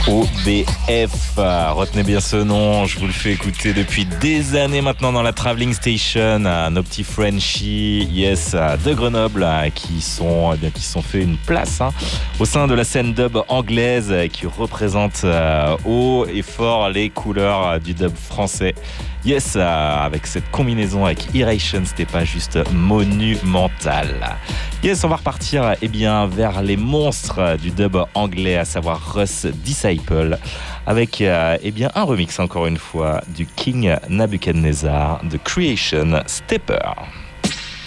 OBF. Retenez bien ce nom, je vous le fais écouter depuis des années maintenant dans la Traveling Station. Nos petits Frenchies, yes, de Grenoble, qui sont fait une place au sein de la scène dub anglaise, qui représente haut et fort les couleurs du dub français. Yes, avec cette combinaison avec Iration, c'était pas juste monumental. Yes, on va repartir vers les monstres du dub anglais, à savoir Russ Disciple, avec un remix encore une fois du King Nabucodonosor de Creation Stepper.